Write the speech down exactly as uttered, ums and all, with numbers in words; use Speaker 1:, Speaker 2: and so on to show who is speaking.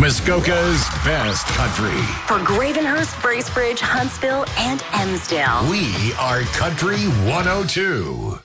Speaker 1: Muskoka's best country.
Speaker 2: For Gravenhurst, Bracebridge, Huntsville, and Emsdale.
Speaker 1: We are Country one oh two.